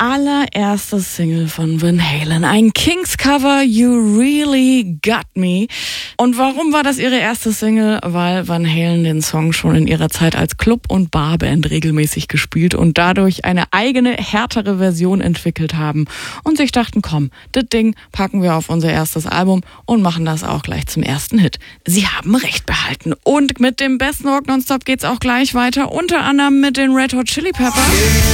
allererste Single von Van Halen. Ein Kings-Cover, You Really Got Me. Und warum war das ihre erste Single? Weil Van Halen den Song schon in ihrer Zeit als Club- und Barband regelmäßig gespielt und dadurch eine eigene, härtere Version entwickelt haben. Und sich dachten, komm, das Ding packen wir auf unser erstes Album und machen das auch gleich zum ersten Hit. Sie haben recht behalten. Und mit dem besten Rock Nonstop geht's auch gleich weiter, unter anderem mit den Red Hot Chili Peppers.